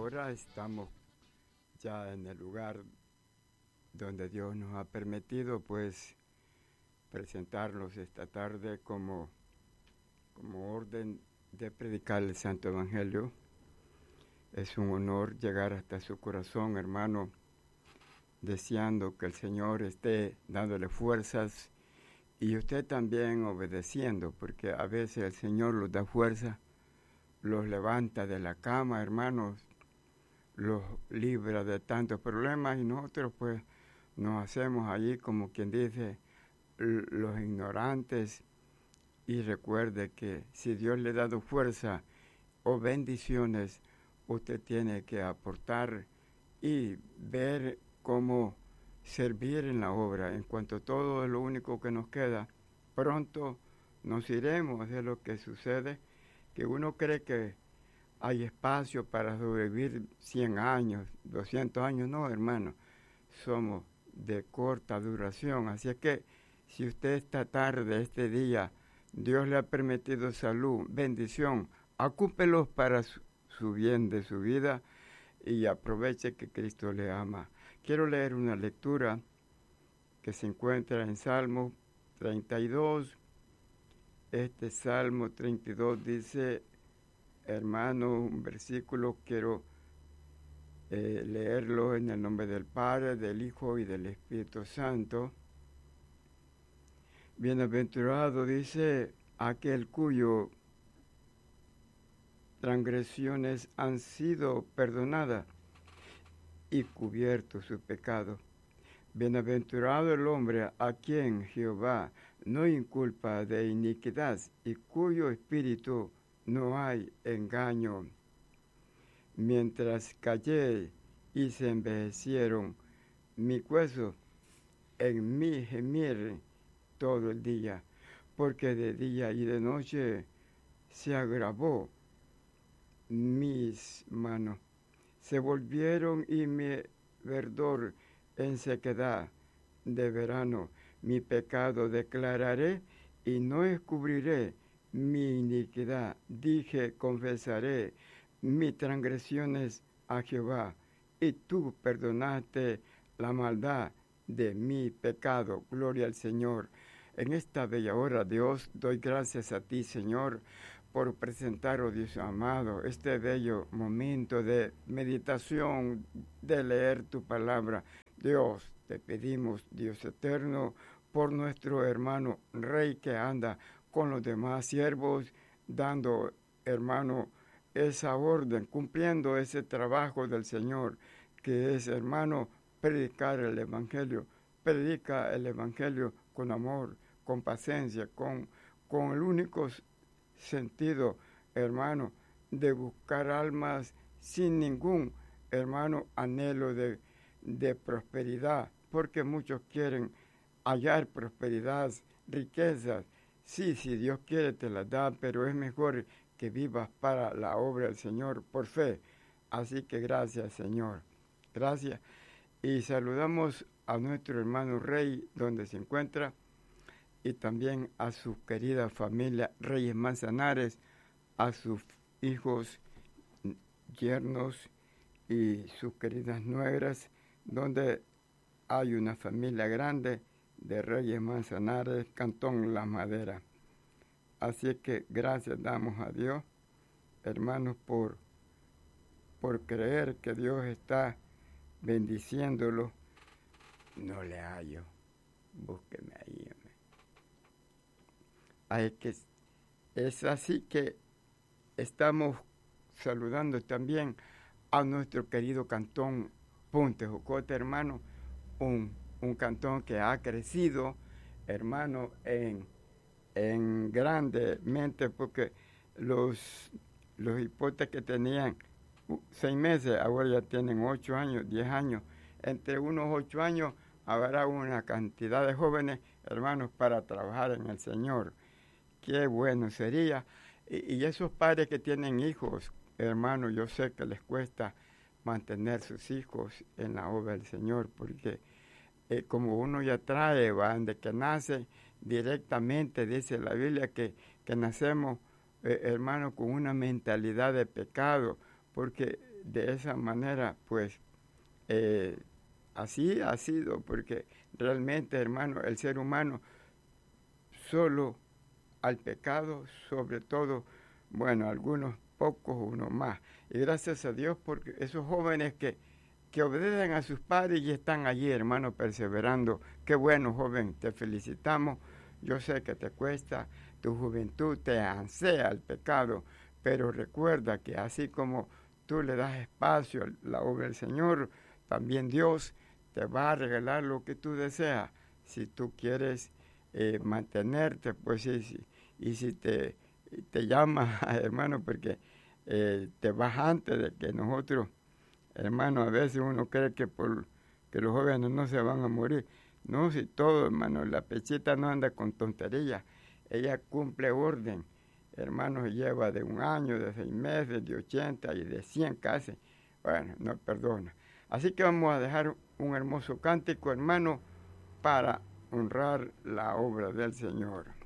ahora estamos ya en el lugar donde Dios nos ha permitido pues presentarnos esta tarde como orden de predicar el Santo Evangelio. Es un honor llegar hasta su corazón, hermano, deseando que el Señor esté dándole fuerzas y usted también obedeciendo, porque a veces el Señor los da fuerza, los levanta de la cama, hermanos, los libra de tantos problemas y nosotros pues nos hacemos allí como quien dice los ignorantes. Y recuerde que si Dios le ha dado fuerza o bendiciones, usted tiene que aportar y ver cómo servir en la obra. En cuanto todo es lo único que nos queda, pronto nos iremos. De lo que sucede, que uno cree que hay espacio para sobrevivir 100 años, 200 años. No, hermano, somos de corta duración. Así es que si usted esta tarde, este día, Dios le ha permitido salud, bendición, ocúpelos para su bien de su vida y aproveche que Cristo le ama. Quiero leer una lectura que se encuentra en Salmo 32. Este Salmo 32 dice, hermano, un versículo, quiero leerlo en el nombre del Padre, del Hijo y del Espíritu Santo. Bienaventurado, dice, aquel cuyo transgresiones han sido perdonadas y cubierto su pecado. Bienaventurado el hombre a quien Jehová no inculpa de iniquidad y cuyo espíritu no hay engaño. Mientras callé y se envejecieron mi hueso, en mí gemir todo el día, porque de día y de noche se agravó mis manos. Se volvieron y mi verdor en sequedad de verano. Mi pecado declararé y no encubriré mi iniquidad. Dije, confesaré mis transgresiones a Jehová, y tú perdonaste la maldad de mi pecado. Gloria al Señor. En esta bella hora, Dios, doy gracias a ti, Señor, por presentar, oh Dios amado, este bello momento de meditación, de leer tu palabra. Dios, te pedimos, Dios eterno, por nuestro hermano Rey que anda con los demás siervos, dando, hermano, esa orden, cumpliendo ese trabajo del Señor, que es, hermano, predicar el Evangelio. Predica el Evangelio con amor, con paciencia, con el único sentido, hermano, de buscar almas sin ningún, hermano, anhelo de prosperidad, porque muchos quieren hallar prosperidad, riquezas. Sí, si Dios quiere te las da, pero es mejor que vivas para la obra del Señor por fe. Así que gracias, Señor. Gracias. Y saludamos a nuestro hermano Rey, donde se encuentra, y también a su querida familia Reyes Manzanares, a sus hijos, yernos y sus queridas nueras, donde hay una familia grande de Reyes Manzanares, Cantón La Madera. Así que gracias damos a Dios, hermanos, por creer que Dios está bendiciéndolo. No le hallo, búsqueme ahí. Es así que estamos saludando también a nuestro querido cantón Punta Jocote, hermano, un cantón que ha crecido, hermano, en grandemente, porque los hipotes que tenían 6 meses, ahora ya tienen 8 años, 10 años. Entre unos 8 años habrá una cantidad de jóvenes, hermanos, para trabajar en el Señor. Qué bueno sería. Y esos padres que tienen hijos, hermanos, yo sé que les cuesta mantener sus hijos en la obra del Señor, porque como uno ya trae, van de que nace directamente, dice la Biblia, que nacemos, hermano, con una mentalidad de pecado, porque de esa manera, pues, así ha sido, porque realmente, hermano, el ser humano solo al pecado, sobre todo, bueno, algunos pocos, unos más. Y gracias a Dios porque esos jóvenes que obedecen a sus padres y están allí, hermano, perseverando. Qué bueno, joven, te felicitamos. Yo sé que te cuesta, tu juventud te ansea al pecado, pero recuerda que así como tú le das espacio a la obra del Señor, también Dios te va a regalar lo que tú deseas. Si tú quieres mantenerte, pues sí, sí. Y si te llamas, hermano, porque te vas antes de que nosotros, hermano, a veces uno cree que los jóvenes no se van a morir. No, si todo, hermano, la pechita no anda con tonterías. Ella cumple orden. Hermano, lleva de 1 año, de 6 meses, de 80 y de 100 casi. Bueno, no perdona. Así que vamos a dejar un hermoso cántico, hermano, para honrar la obra del Señor.